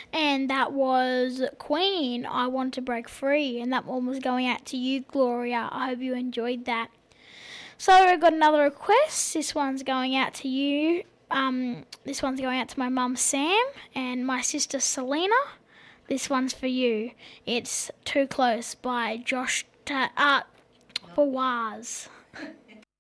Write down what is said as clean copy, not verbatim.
And that was Queen, I Want to Break Free. And that one was going out to you, Gloria. I hope you enjoyed that. So I got another request. This one's going out to you. This one's going out to my mum, Sam, and my sister, Selena. This one's for you. It's Too Close by Josh Fawaz.